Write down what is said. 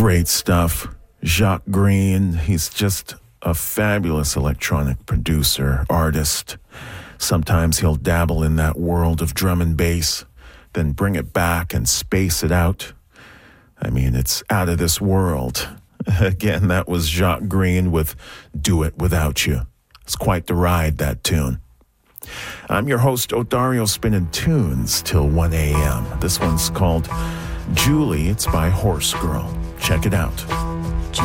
Great stuff. Jacques Green, he's just a fabulous electronic producer, artist. Sometimes he'll dabble in that world of drum and bass, then bring it back and space it out. I mean, it's out of this world. Again, that was Jacques Green with Do It Without You. It's quite the ride, that tune. I'm your host, Odario, spinning tunes till 1 a.m. This one's called Julie. It's by Horse Girl. Check it out.